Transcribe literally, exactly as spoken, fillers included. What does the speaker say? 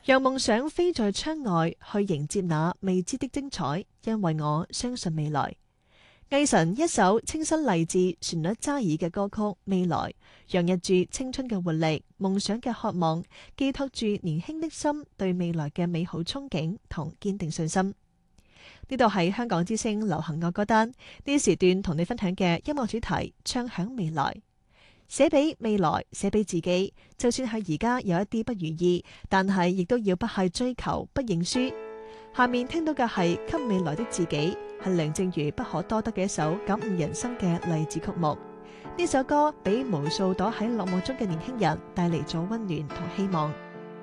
讓夢想飛在窗外，去迎接那未知的精彩。因為我相信未來。魏晨一首清新勵志、旋律揸耳嘅歌曲《未來》，洋溢住青春嘅活力、夢想嘅渴望，寄託住年輕的心對未來嘅美好憧憬同堅定信心。呢度係香港之聲流行樂歌單，呢時段同你分享嘅音樂主題，唱響未來。寫俾未來，寫俾自己，就算係而家有一啲不如意，但係亦都要不懈追求，不認輸。下面聽到嘅係《給未來的自己》，係梁靜茹不可多得嘅一首感悟人生嘅勵志曲目。呢首歌俾無數躲喺落寞中嘅年輕人帶嚟咗溫暖同希望。